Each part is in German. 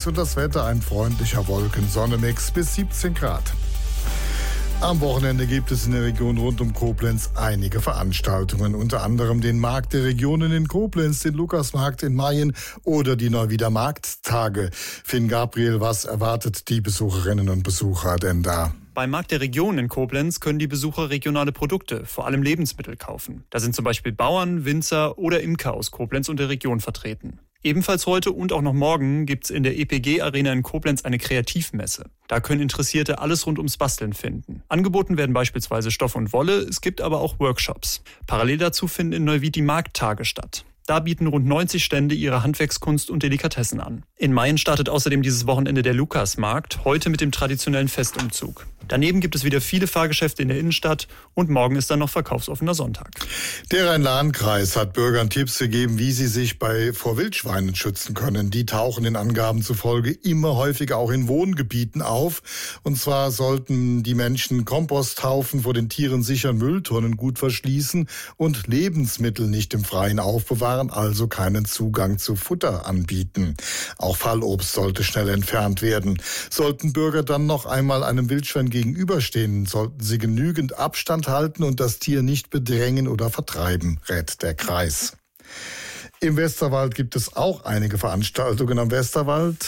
und das Wetter ein freundlicher Wolken-Sonne-Mix bis 17 Grad. Am Wochenende gibt es in der Region rund um Koblenz einige Veranstaltungen, unter anderem den Markt der Regionen in Koblenz, den Lukasmarkt in Mayen oder die Neuwieder Markttage. Finn Gabriel, was erwartet die Besucherinnen und Besucher denn da? Beim Markt der Regionen in Koblenz können die Besucher regionale Produkte, vor allem Lebensmittel, kaufen. Da sind zum Beispiel Bauern, Winzer oder Imker aus Koblenz und der Region vertreten. Ebenfalls heute und auch noch morgen gibt's in der EPG-Arena in Koblenz eine Kreativmesse. Da können Interessierte alles rund ums Basteln finden. Angeboten werden beispielsweise Stoff und Wolle, es gibt aber auch Workshops. Parallel dazu finden in Neuwied die Markttage statt. Da bieten rund 90 Stände ihre Handwerkskunst und Delikatessen an. In Mayen startet außerdem dieses Wochenende der Lukasmarkt, heute mit dem traditionellen Festumzug. Daneben gibt es wieder viele Fahrgeschäfte in der Innenstadt und morgen ist dann noch verkaufsoffener Sonntag. Der Rhein-Lahn-Kreis hat Bürgern Tipps gegeben, wie sie sich vor Wildschweinen schützen können. Die tauchen den Angaben zufolge immer häufiger auch in Wohngebieten auf. Und zwar sollten die Menschen Komposthaufen vor den Tieren sichern, Mülltonnen gut verschließen und Lebensmittel nicht im Freien aufbewahren, also keinen Zugang zu Futter anbieten. Auch Fallobst sollte schnell entfernt werden. Sollten Bürger dann noch einmal einem Wildschwein gegenüberstehen, sollten sie genügend Abstand halten und das Tier nicht bedrängen oder vertreiben, rät der Kreis. Im Westerwald gibt es auch einige Veranstaltungen im Westerwald.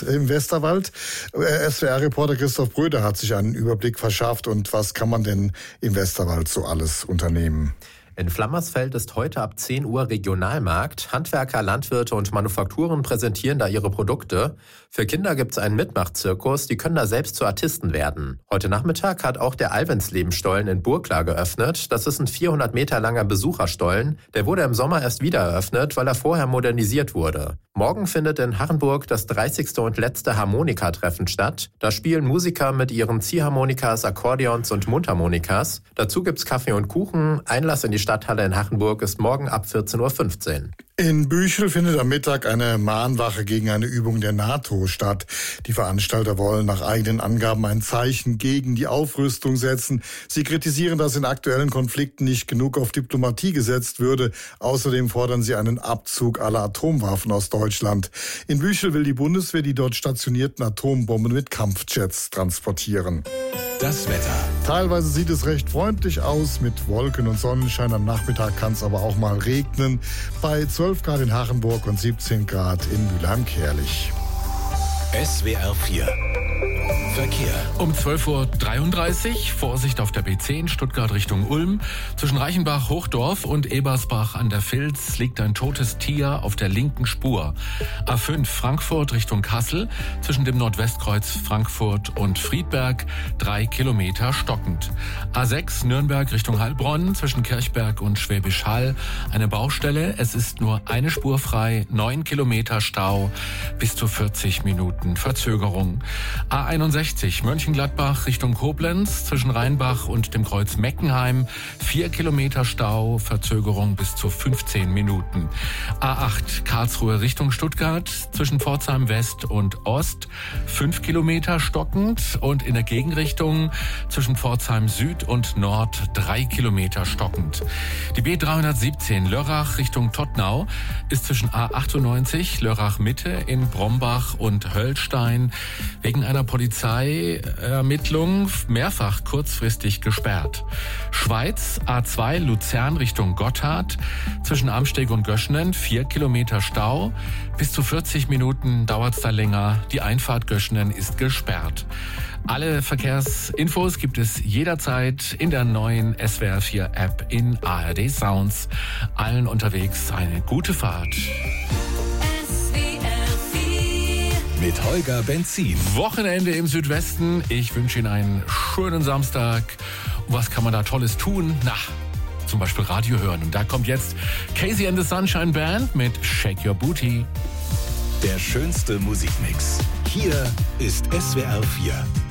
SWR-Reporter Christoph Bröder hat sich einen Überblick verschafft. Und was kann man denn im Westerwald so alles unternehmen? In Flammersfeld ist heute ab 10 Uhr Regionalmarkt. Handwerker, Landwirte und Manufakturen präsentieren da ihre Produkte. Für Kinder gibt's einen Mitmachzirkus, die können da selbst zu Artisten werden. Heute Nachmittag hat auch der Alvensleben-Stollen in Burgla geöffnet. Das ist ein 400 Meter langer Besucherstollen. Der wurde im Sommer erst wieder eröffnet, weil er vorher modernisiert wurde. Morgen findet in Hachenburg das 30. und letzte Harmonikatreffen statt. Da spielen Musiker mit ihren Ziehharmonikas, Akkordeons und Mundharmonikas. Dazu gibt's Kaffee und Kuchen. Einlass in die Stadthalle in Hachenburg ist morgen ab 14.15 Uhr. In Büchel findet am Mittag eine Mahnwache gegen eine Übung der NATO statt. Die Veranstalter wollen nach eigenen Angaben ein Zeichen gegen die Aufrüstung setzen. Sie kritisieren, dass in aktuellen Konflikten nicht genug auf Diplomatie gesetzt würde. Außerdem fordern sie einen Abzug aller Atomwaffen aus Deutschland. In Büchel will die Bundeswehr die dort stationierten Atombomben mit Kampfjets transportieren. Das Wetter. Teilweise sieht es recht freundlich aus mit Wolken und Sonnenschein. Am Nachmittag kann es aber auch mal regnen. Bei 12 Grad in Hachenburg und 17 Grad in Mülheim-Kärlich. SWR 4 Verkehr. Um 12.33 Uhr, Vorsicht auf der B10, Stuttgart Richtung Ulm. Zwischen Reichenbach-Hochdorf und Ebersbach an der Vils liegt ein totes Tier auf der linken Spur. A5 Frankfurt Richtung Kassel, zwischen dem Nordwestkreuz Frankfurt und Friedberg, 3 Kilometer stockend. A6 Nürnberg Richtung Heilbronn, zwischen Kirchberg und Schwäbisch Hall, eine Baustelle. Es ist nur eine Spur frei, 9 Kilometer Stau, bis zu 40 Minuten Verzögerung. A61 Mönchengladbach Richtung Koblenz, zwischen Rheinbach und dem Kreuz Meckenheim, 4 Kilometer Stau, Verzögerung bis zu 15 Minuten. A8 Karlsruhe Richtung Stuttgart, zwischen Pforzheim West und Ost, 5 Kilometer stockend und in der Gegenrichtung zwischen Pforzheim Süd und Nord 3 Kilometer stockend. Die B317 Lörrach Richtung Tottnau ist zwischen A98 Lörrach Mitte in Brombach und Höllstein wegen einer Polizeiermittlung mehrfach kurzfristig gesperrt. Schweiz A2 Luzern Richtung Gotthard, zwischen Amsteg und Göschenen 4 Kilometer Stau. Bis zu 40 Minuten dauert es da länger. Die Einfahrt Göschenen ist gesperrt. Alle Verkehrsinfos gibt es jederzeit in der neuen SWR 4 App in ARD Sounds. Allen unterwegs eine gute Fahrt. Mit Holger Benzin. Wochenende im Südwesten. Ich wünsche Ihnen einen schönen Samstag. Und was kann man da Tolles tun? Na, zum Beispiel Radio hören. Und da kommt jetzt Casey and the Sunshine Band mit Shake Your Booty. Der schönste Musikmix. Hier ist SWR 4.